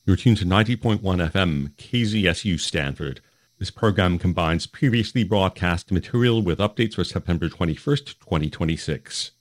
You're tuned to 90.1 FM, KZSU Stanford. This program combines previously broadcast material with updates for September 21st, 2026.